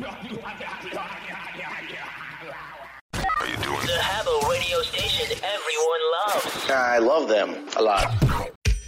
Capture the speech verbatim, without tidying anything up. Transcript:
Are you doing the Habbo radio station everyone loves? I love them a lot.